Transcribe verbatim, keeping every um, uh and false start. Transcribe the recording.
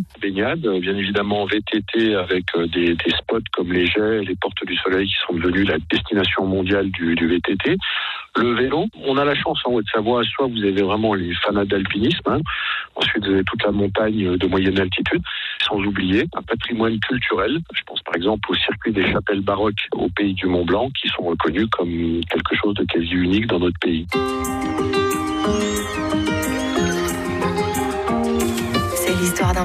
Baignade, bien évidemment V T T avec des, des spots comme les Jets, les Portes du Soleil qui sont devenus la destination mondiale du, du V T T. Le vélo, on a la chance en Haute-Savoie, soit vous avez vraiment les fanats d'alpinisme, hein. Ensuite vous avez toute la montagne de moyenne altitude, sans oublier un patrimoine culturel. Je pense par exemple au circuit des chapelles baroques au pays du Mont-Blanc qui sont reconnus comme quelque chose de quasi unique dans notre pays. C'est l'histoire d'un